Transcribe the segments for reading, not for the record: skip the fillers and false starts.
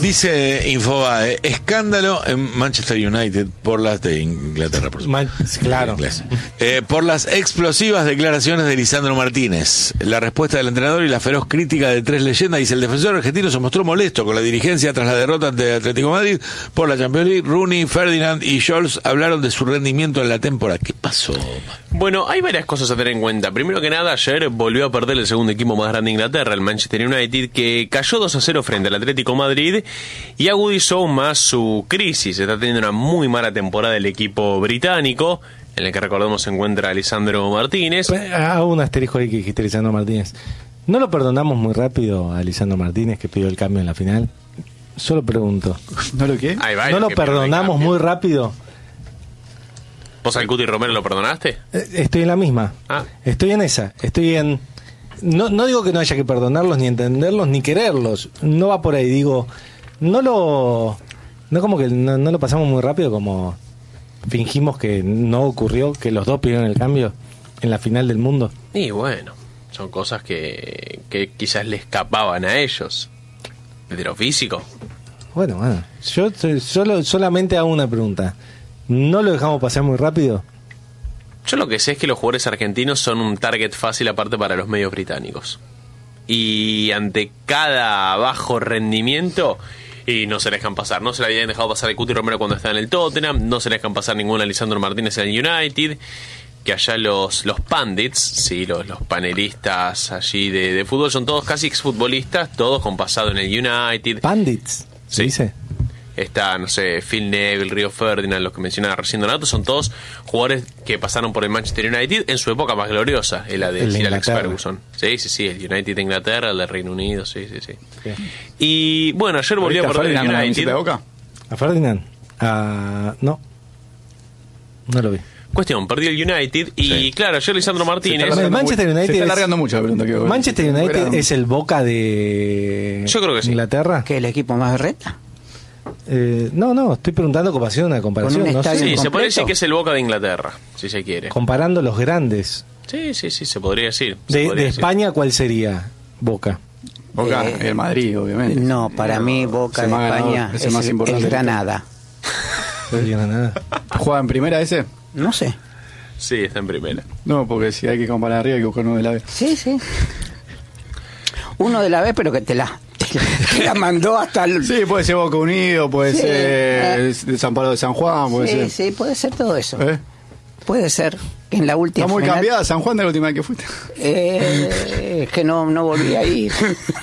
Dice Infobae, escándalo en Manchester United por las de Inglaterra, por supuesto. Claro. Por las explosivas declaraciones de Lisandro Martínez. La respuesta del entrenador y la feroz crítica de tres leyendas. Dice, el defensor argentino se mostró molesto con la dirigencia tras la derrota ante Atlético de Madrid por la Champions League. Rooney, Ferdinand y Scholes hablaron de su rendimiento en la temporada. ¿Qué pasó? Bueno, hay varias cosas a tener en cuenta. Primero que nada, ayer volvió a perder el segundo equipo más grande de Inglaterra, el Manchester United, que cayó 2-0 frente al Atlético de Madrid y agudizó aún más su crisis. Está teniendo una muy mala temporada el equipo británico, en el que recordemos se encuentra Lisandro Martínez. Hago un asterisco ahí que dijiste Lisandro Martínez. ¿No lo perdonamos muy rápido a Lisandro Martínez, que pidió el cambio en la final? Solo pregunto. ¿No lo qué? ¿No lo perdonamos muy rápido? ¿Vos al Cuti Romero lo perdonaste? Estoy en la misma. Estoy en esa. Estoy en... No digo que no haya que perdonarlos, ni entenderlos, ni quererlos. No va por ahí. Digo, no como que no lo pasamos muy rápido, como fingimos que no ocurrió, que los dos pidieron el cambio en la final del mundo. Y bueno, son cosas que quizás le escapaban a ellos. De lo físico. Bueno. Yo solamente hago una pregunta. ¿No lo dejamos pasar muy rápido? Yo lo que sé es que los jugadores argentinos son un target fácil aparte para los medios británicos. Y ante cada bajo rendimiento, y no se le dejan pasar. No se le habían dejado pasar el Cuti Romero cuando estaba en el Tottenham, no se le dejan pasar ningún Lisandro Martínez en el United, que allá los pundits, sí, los panelistas allí de fútbol, son todos casi exfutbolistas, todos con pasado en el United. ¿Pundits? ¿Se dice? Está, no sé, Phil Neville, Rio Ferdinand, los que mencionaba recién Donato, son todos jugadores que pasaron por el Manchester United en su época más gloriosa, la de Sir Alex Ferguson. Sí, el United de Inglaterra, el de Reino Unido, sí. Y bueno, ayer volvió a perder el United. De Boca? ¿A Ferdinand? No lo vi. Cuestión, perdió el United y claro, ayer Lisandro Martínez... El Manchester United se está alargando mucho la pregunta que ¿Manchester United es el Boca de Yo creo que sí. Inglaterra? ¿Que el equipo más berreta? No, estoy preguntando como haciendo una comparación. ¿Con un estadio Sí, se completo? puede decir que es el Boca de Inglaterra, si se quiere. Comparando los grandes. Sí, se podría decir. De España, ¿cuál sería Boca? Boca, el Madrid, obviamente. No, para mí Boca de España es el Granada. ¿El Granada? ¿Juega en primera ese? No sé. Sí, está en primera. No, porque si hay que comparar arriba hay que buscar uno de la B. Sí. Uno de la B, pero que te la mandó hasta el... Sí, puede ser Boca Unido, puede ser de San Pablo de San Juan, puede ser. Sí, puede ser todo eso. Puede ser que en la última Está muy final... cambiada San Juan de la última vez que fuiste. Es que no volví a ir.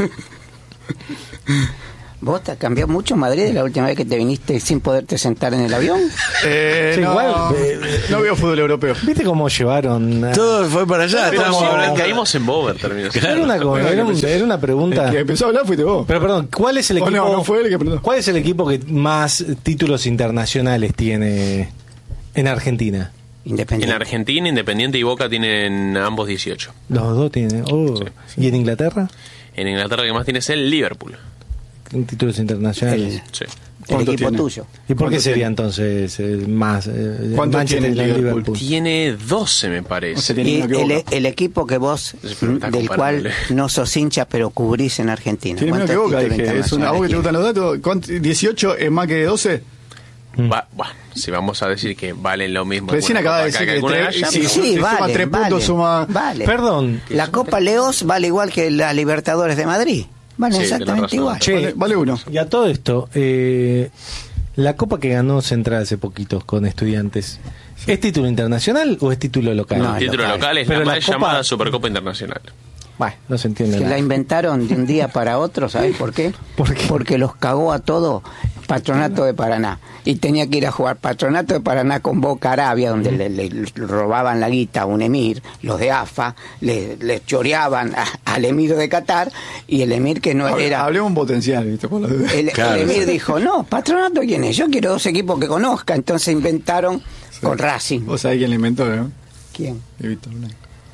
¿Vos te cambió mucho Madrid de la última vez que te viniste sin poderte sentar en el avión? Sí, no, igual, no veo fútbol europeo. ¿Viste cómo llevaron? Todo fue para allá. Caímos en Bober, terminó. Era una pregunta. El que empezó a hablar fuiste vos. Pero perdón, ¿cuál es el equipo? No fue él que preguntó. ¿Cuál es el equipo que más títulos internacionales tiene en Argentina? En Argentina, Independiente y Boca tienen ambos 18. Los dos tienen. Sí. ¿Y en Inglaterra? En Inglaterra el que más tiene es el Liverpool. En títulos internacionales. Sí. El equipo tiene? tuyo. ¿Y por qué sería entonces más? ¿Cuántos tiene y Liverpool? Tiene 12, me parece. O sea, tiene Y menos que Boca. el equipo que vos, del cual no sos hincha, pero cubrís en Argentina. Tiene menos que Boca, dije. Es una, ¿a vos que te gustan los datos? ¿18 es más que 12? Bueno, si vamos a decir que valen lo mismo. Recién acaba de decir que suma 3 puntos, suma... Vale. Perdón. La Copa Leos vale igual que la Libertadores de Madrid. Vale exactamente igual. Che, vale uno. Y a todo esto, la copa que ganó Central hace poquitos con Estudiantes, ¿es título internacional o es título local? No, El título local es pero la mal Copa... llamada Supercopa Internacional. Bueno, no se entiende Que nada. la inventaron de un día para otro, ¿sabes por qué? ¿Por qué? Porque los cagó a todo Patronato de Paraná. Y tenía que ir a jugar Patronato de Paraná con Boca Arabia, donde le robaban la guita a un emir, los de AFA, le choreaban al emir de Qatar, y el emir que no era... Hablemos un potencial, ¿viste? Por el emir dijo, no, Patronato, ¿quién es? Yo quiero 2 equipos que conozca. Entonces inventaron con Racing. ¿Vos sabés quién lo inventó, no? ¿Quién? Víctor Blanco.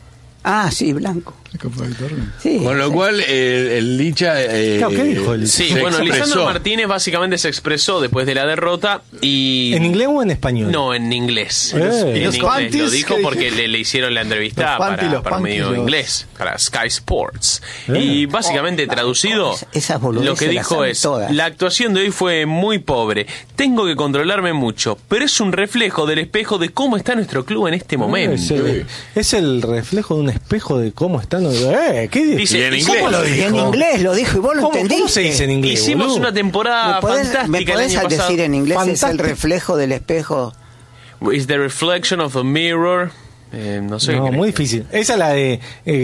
Ah, sí, blanco. Sí, con lo cual, el Licha... Claro, ¿qué dijo el Sí, se bueno, expresó. Lisandro Martínez básicamente se expresó después de la derrota y... ¿En inglés o en español? No, en inglés. ¿Y los En inglés. panties? Lo dijo ¿Qué porque dije? le hicieron la entrevista Los panties, los para panties, medio los- inglés, para Sky Sports. Y básicamente traducido, esas boludeces lo que las dijo saben es, todas. la actuación de hoy fue muy pobre. Tengo que controlarme mucho, pero es un reflejo del espejo de cómo está nuestro club en este momento. Es el reflejo de un espejo de cómo están. ¿Qué Dice, Y en ¿y inglés. cómo lo Y en dijo? inglés lo dijo y vos lo ¿Cómo entendiste. se dice en inglés? Hicimos boludo? una temporada ¿Me fantástica el podés año pasado. decir en inglés es el Fantastic. reflejo del espejo? Is the reflection of a mirror. No sé. No, qué muy crees. difícil. Esa es la de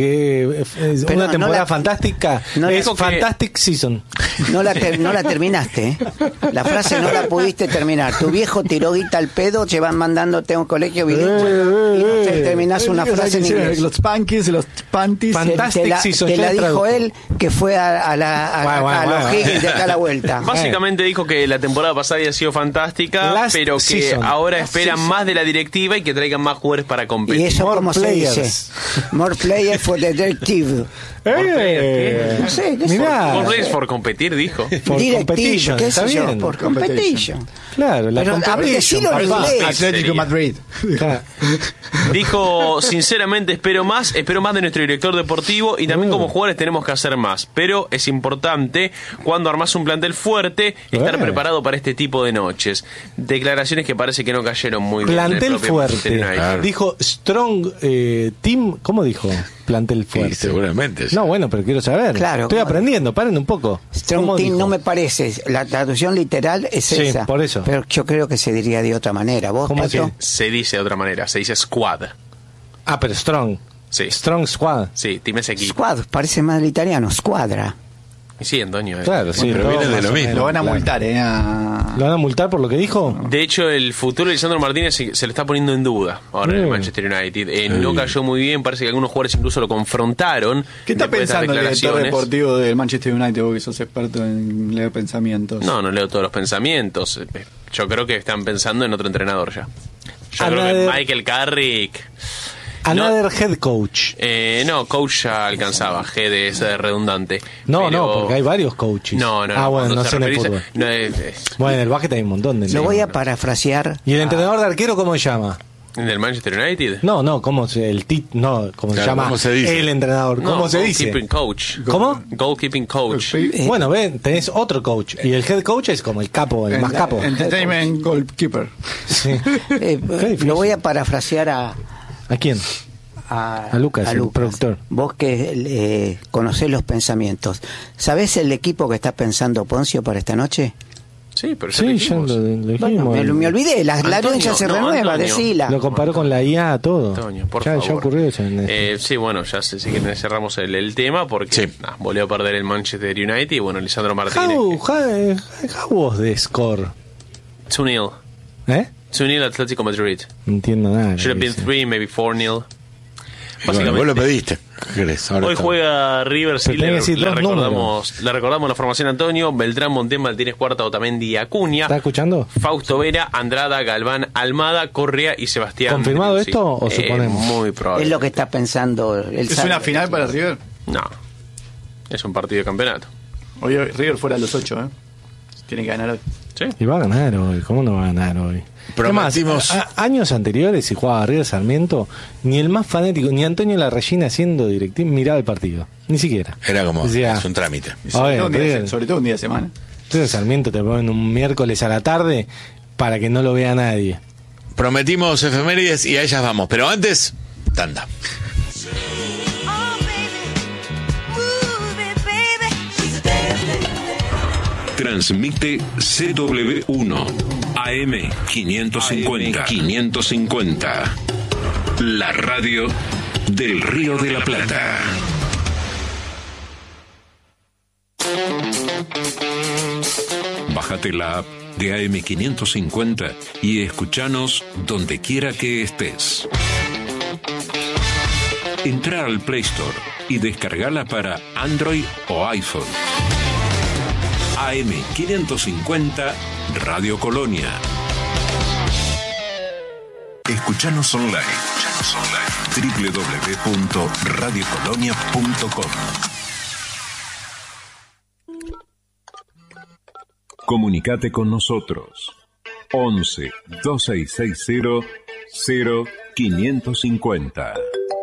una no temporada la- fantástica. no la- es dijo que- Fantastic Season. No la terminaste, ¿eh? La frase no la pudiste terminar. Tu viejo tiró guita al pedo, te van mandándote a un colegio bilingüe y no te terminás una frase en inglés. Los panties, los panties. Fantastic Season, te ya la la dijo traduzco. él que fue a los Bueno. Higgins de acá a la vuelta. Básicamente dijo que la temporada pasada había sido fantástica, Last pero que season. ahora esperan más de la directiva y que traigan más jugadores para ¿Y competir. eso More cómo se players. dice? More players for the directive. No sé, ¿qué Mirá. More players for competir, dijo. For Directive, competition, qué está sé yo, bien. por competition. Claro, la Pero, a ver, competition. decilo en papá. inglés. Atlético Sería. Madrid. Claro. Dijo, sinceramente espero más de nuestro director deportivo y también como jugadores tenemos que hacer más, pero es importante cuando armas un plantel fuerte estar preparado para este tipo de noches. Declaraciones que parece que no cayeron muy bien. Plantel del propio Manchester fuerte. United. Claro. Dijo Strong Team. ¿Cómo dijo? Plantel fuerte. seguramente, sí. No, bueno, pero quiero saber. Claro, Estoy ¿cómo? aprendiendo, paren un poco. Strong ¿Cómo Team dijo? no me parece. La traducción literal es Sí, esa. por eso. Pero yo creo que se diría de otra manera. ¿Vos, ¿Cómo Pato? Se dice de otra manera, se dice squad. Ah, pero Strong. Sí. Strong Squad. Sí, team es equipo. Squad, parece más el italiano. Squadra. Y sí, Antonio. Claro, sí. pero todo viene de más lo o mismo. menos, Lo van a claro. multar, ¿Lo van a multar por lo que dijo? De hecho, el futuro de Lisandro Martínez se le está poniendo en duda ahora en el Manchester United. No cayó muy bien, parece que algunos jugadores incluso lo confrontaron. ¿Qué está después de estas pensando el director declaraciones. deportivo del Manchester United, vos que sos experto en leer pensamientos? No leo todos los pensamientos. Yo creo que están pensando en otro entrenador ya. Yo creo Another- que Michael Carrick... Another head coach. No, coach ya alcanzaba. Head es redundante. No, Pero- no, porque hay varios coaches. No, Ah, bueno, cuando no se sé en el referís a- fútbol. no, Bueno, en el básquet hay un montón de Lo voy a nombres. parafrasear. ¿Y el entrenador de arquero cómo se llama? ¿En el Manchester United? No, ¿cómo se no, ¿cómo se Claro, llama? ¿cómo se dice? El entrenador, ¿cómo No, se dice? goalkeeping coach. ¿Cómo? Goalkeeping coach. Bueno, ven, tenés otro coach. Y el head coach es como el capo, el más capo. Entertainment Goalkeeper. Sí. difícil. Lo voy a parafrasear a quién? A Lucas, el productor. Vos que conocés los pensamientos. ¿Sabés el equipo que está pensando Poncio para esta noche? Sí, pero ya Sí, lo ya dijimos. lo dijimos. Bueno, me olvidé, la Antonio, audiencia se no, renueva, Antonio. decila. Lo comparó con la IA, todo. Antonio, por ya, favor. ya ocurrió eso. En Sí, bueno, ya sé, sí que cerramos el tema porque Sí. volvió a perder el Manchester United y bueno, Lisandro Martínez. how was the score? 2-0. ¿Eh? 2-0 Atlético Madrid. No entiendo nada. Should have been dice. 3, maybe 4-0. Bueno, vos lo pediste. ¿Qué querés? Ahora Hoy está. juega River, sí, Pero tenés que decir le dos recordamos la formación Antonio, Beltrán, Montén, Martínez, Cuarta, Otamendi, Acuña, ¿Estás escuchando? Fausto Vera, Andrada, Galván, Almada, Correa y Sebastián. ¿Confirmado Menuzzi. esto o suponemos? Muy probable. Es lo que está pensando. Él ¿Es sabe. una final para River? No, es un partido de campeonato. Hoy River fuera a los 8, ¿eh? Tiene que ganar hoy. ¿Sí? Y va a ganar hoy. ¿Cómo no va a ganar hoy? Prometimos- Además, años anteriores, si jugaba River Sarmiento, ni el más fanático, ni Antonio Larreyna siendo directivo, miraba el partido. Ni siquiera. Era como, Decía, es un trámite. Y sobre, Oye, todo un día, River. sobre todo un día de semana. River Sarmiento te ponen un miércoles a la tarde para que no lo vea nadie. Prometimos efemérides y a ellas vamos. Pero antes, tanda. Transmite CW1 AM 550. La radio del Río de la Plata. Bájate la app de AM 550 y escuchanos donde quiera que estés. Entra al Play Store y descargala para Android o iPhone. AM 550 Radio Colonia. Escuchanos online. www.radiocolonia.com. Comunicate con nosotros. 11 2660 0550.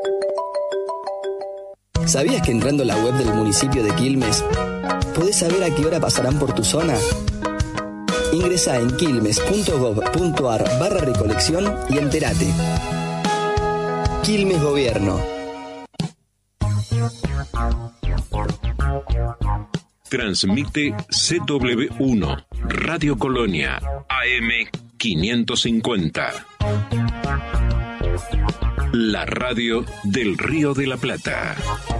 ¿Sabías que entrando a la web del municipio de Quilmes podés saber a qué hora pasarán por tu zona? Ingresá en quilmes.gov.ar/recolección y entérate. Quilmes Gobierno. Transmite CW1, Radio Colonia, AM 550. La radio del Río de la Plata.